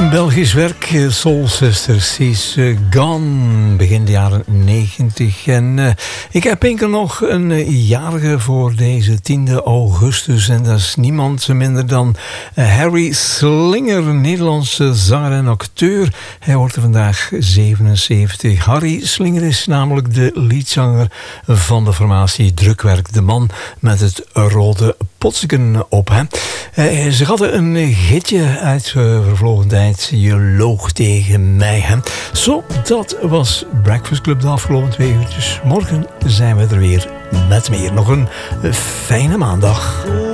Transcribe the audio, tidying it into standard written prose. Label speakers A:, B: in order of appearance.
A: Belgisch werk, Soul Sisters, is gone, begin de jaren 90. En ik heb enkel nog een jarige voor deze 10e augustus. En dat is niemand minder dan Harry Slinger, Nederlandse zanger en acteur. Hij wordt er vandaag 77. Harry Slinger is namelijk de leadzanger van de formatie Drukwerk. De man met het rode potseken op. Hè. Ze hadden een hitje uit vervlogen tijd. Je loog tegen mij. Hè. Zo, dat was Breakfast Club de afgelopen 2 uurtjes. Morgen zijn we er weer met meer. Nog een fijne maandag.